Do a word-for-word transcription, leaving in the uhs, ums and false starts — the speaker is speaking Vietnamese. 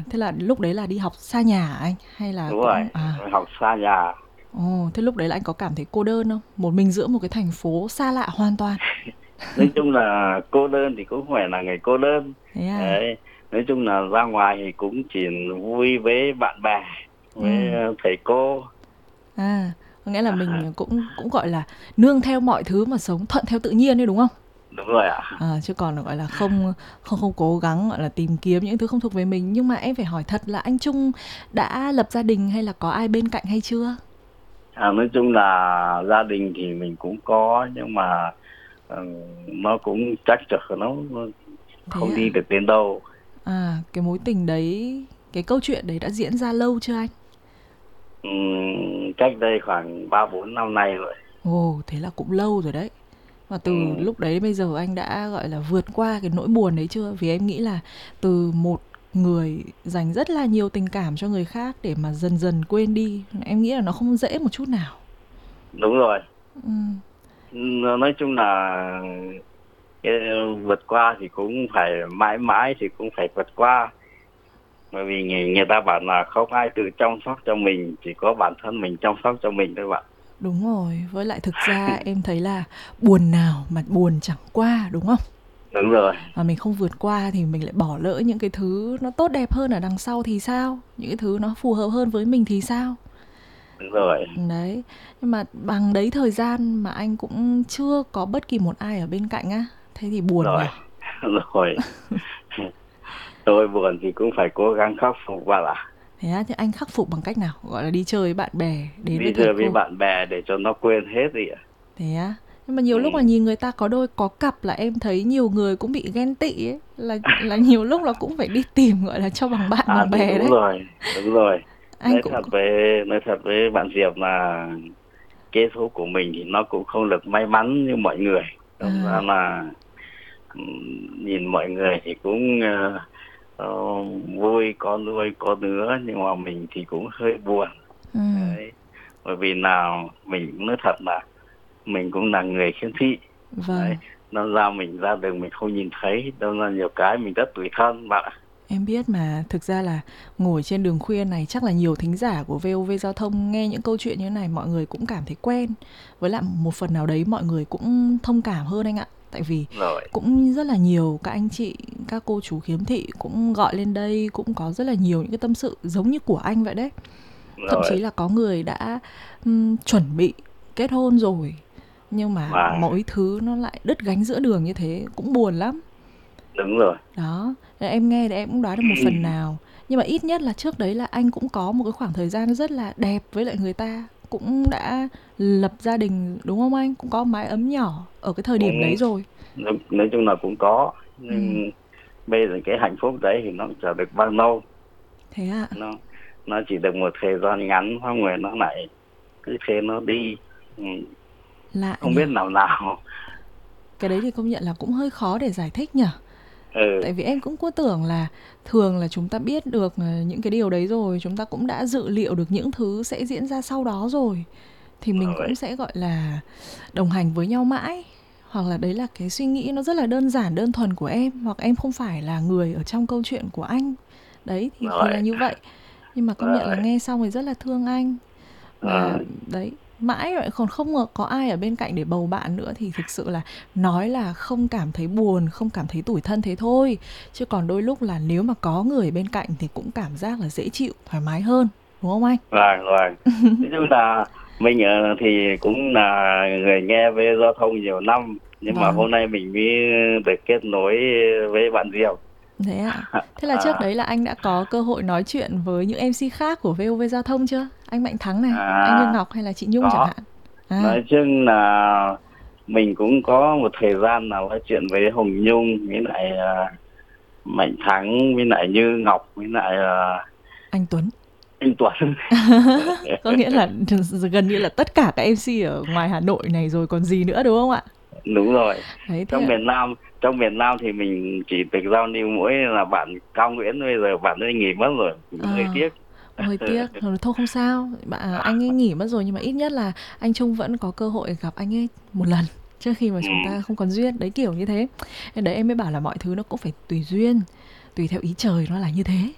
thế là lúc đấy là đi học xa nhà hả anh? Hay là Đúng rồi, cũng à, học xa nhà. ồ, thế lúc đấy là anh có cảm thấy cô đơn không? Một mình giữa một cái thành phố xa lạ hoàn toàn. Nói chung là cô đơn thì cũng không phải là người cô đơn. Thế à? Đấy, nói chung là ra ngoài thì cũng chỉ vui với bạn bè, Ừ. với thầy cô. À, có nghĩa là mình cũng cũng gọi là nương theo mọi thứ mà sống thuận theo tự nhiên đấy đúng không? Đúng rồi ạ. À, chứ còn gọi là không không không cố gắng gọi là tìm kiếm những thứ không thuộc về mình. Nhưng mà em phải hỏi thật là anh Trung đã lập gia đình hay là có ai bên cạnh hay chưa? À, nói chung là gia đình thì mình cũng có, nhưng mà ừ, nó cũng trắc trở, nó Thế không đi ạ? được đến đâu. À, cái mối tình đấy, cái câu chuyện đấy đã diễn ra lâu chưa anh? Ừm, cách đây khoảng ba bốn năm nay rồi. Ồ, thế là cũng lâu rồi đấy. Và từ Ừm, lúc đấy đến bây giờ anh đã gọi là vượt qua cái nỗi buồn đấy chưa? Vì em nghĩ là từ một người dành rất là nhiều tình cảm cho người khác để mà dần dần quên đi, em nghĩ là nó không dễ một chút nào. đúng rồi. Ừ, Ừm, nói chung là cái vượt qua thì cũng phải mãi mãi thì cũng phải vượt qua, bởi vì người, người ta bảo là không ai tự chăm sóc cho mình, chỉ có bản thân mình chăm sóc cho mình thôi bạn. đúng rồi. Với lại thực ra em thấy là buồn nào mà buồn chẳng qua đúng không? Đúng rồi. Mà mình không vượt qua thì mình lại bỏ lỡ những cái thứ nó tốt đẹp hơn ở đằng sau thì sao? Những cái thứ nó phù hợp hơn với mình thì sao? Đúng rồi. Đấy, nhưng mà bằng đấy thời gian mà anh cũng chưa có bất kỳ một ai ở bên cạnh á, thế thì buồn Rồi. nhở. Rồi. Tôi buồn thì cũng phải cố gắng khắc phục bạn ạ. Thế á, thì anh khắc phục bằng cách nào? Gọi là đi chơi với bạn bè, đến với Đi thầy chơi với cô. bạn bè để cho nó quên hết đi ạ. Thế á, nhưng mà nhiều lúc mà Ừ. nhìn người ta có đôi có cặp là em thấy nhiều người cũng bị ghen tị ấy, là là nhiều lúc là cũng phải đi tìm gọi là cho bằng bạn À bằng thì bè đúng đấy. rồi, đúng rồi. Anh Nói cũng thật với nói thật với bạn Diệp là cái số của mình thì nó cũng không được may mắn như mọi người. Đâm ra à, là ừm, nhìn mọi người thì cũng ờ, ờ, vui, có nuôi có đứa, nhưng mà mình thì cũng hơi buồn. ừ, Đấy. Bởi vì nào mình nói thật là mình cũng là người khiếm thị. vâng. Đấy. Nó ra mình ra đường mình không nhìn thấy, đâu là nhiều cái mình rất tủi thân bạn ạ. Em biết mà, thực ra là ngồi trên đường khuya này chắc là nhiều thính giả của vê o vê Giao thông nghe những câu chuyện như thế này mọi người cũng cảm thấy quen. Với lại một phần nào đấy mọi người cũng thông cảm hơn anh ạ. Tại vì Rồi. cũng rất là nhiều các anh chị, các cô chú khiếm thị cũng gọi lên đây, cũng có rất là nhiều những cái tâm sự giống như của anh vậy đấy. Thậm chí Rồi. là có người đã um, chuẩn bị kết hôn rồi, nhưng mà Mà mỗi thứ nó lại đứt gánh giữa đường như thế cũng buồn lắm. đúng rồi. Đó, để em nghe thì em cũng đoán được một phần nào. Nhưng mà ít nhất là trước đấy là anh cũng có một cái khoảng thời gian rất là đẹp với lại người ta. Cũng đã lập gia đình đúng không anh? Cũng có mái ấm nhỏ ở cái thời điểm Cũng đấy rồi. nói, nói chung là cũng có, Ừ, nhưng bây giờ cái hạnh phúc đấy thì nó cũng chả được bao lâu. thế ạ. nó nó chỉ được một thời gian ngắn, xong rồi nó lại cứ thế nó đi. Ừ, Lạ không nhở. biết nào nào. Cái đấy thì công nhận là cũng hơi khó để giải thích nhở. Ừ. Tại vì em cũng cứ tưởng là thường là chúng ta biết được ờ, những cái điều đấy rồi, chúng ta cũng đã dự liệu được những thứ sẽ diễn ra sau đó rồi. Thì mình cũng Rồi. sẽ gọi là đồng hành với nhau mãi, hoặc là đấy là cái suy nghĩ nó rất là đơn giản đơn thuần của em, hoặc em không phải là người ở trong câu chuyện của anh đấy thì thì là Rồi. như vậy. Nhưng mà công nhận là Rồi. nghe xong thì rất là thương anh. Và Rồi. đấy, mãi rồi còn không ngờ có ai ở bên cạnh để bầu bạn nữa thì thực sự là nói là không cảm thấy buồn, không cảm thấy tủi thân thế thôi, chứ còn đôi lúc là nếu mà có người bên cạnh thì cũng cảm giác là dễ chịu thoải mái hơn, đúng không anh? Rồi. Rồi. Nói chung là mình ờ, thì cũng là người nghe về giao thông nhiều năm, nhưng mà Vâng. hôm nay mình mới được kết nối với bạn Diệp. Thế ạ? Thế là trước À, đấy là anh đã có cơ hội nói chuyện với những em xê khác của vê o vê Giao thông chưa? Anh Mạnh Thắng này, anh Như à, Ngọc hay là chị Nhung chẳng có. hạn? À, Nói chung là mình cũng có một thời gian nào nói chuyện với Hồng Nhung, với lại à, Mạnh Thắng, với lại Như Ngọc, với lại à, anh Tuấn. anh Tuấn. Có nghĩa là gần như là tất cả các em xê ở ngoài Hà Nội này rồi còn gì nữa đúng không ạ? Đúng rồi. Đấy thế trong ạ. miền Nam trong miền Nam thì mình chỉ được giao lưu mỗi là bạn Cao Nguyễn, bây giờ bạn ấy nghỉ mất rồi, cũng hơi À, tiếc. hơi tiếc, thôi không sao. Bạn à, anh ấy nghỉ mất rồi nhưng mà ít nhất là anh Trung vẫn có cơ hội gặp anh ấy một lần trước khi mà Ừ. chúng ta không còn duyên, đấy kiểu như thế. Nên đấy em mới bảo là mọi thứ nó cũng phải tùy duyên, tùy theo ý trời nó là như thế.